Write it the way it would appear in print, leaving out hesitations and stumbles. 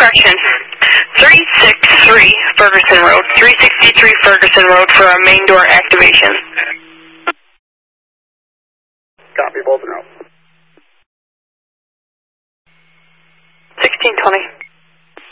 correction. 363 Ferguson Road. 363 Ferguson Road for our main door activation. Copy, both in row. 1620.